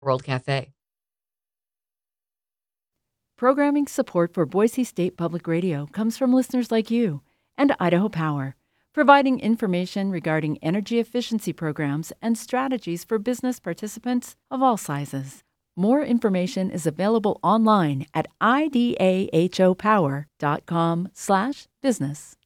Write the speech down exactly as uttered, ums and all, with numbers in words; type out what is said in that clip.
World Cafe. Programming support for Boise State Public Radio comes from listeners like you and Idaho Power, providing information regarding energy efficiency programs and strategies for business participants of all sizes. More information is available online at idahopower dot com slash business.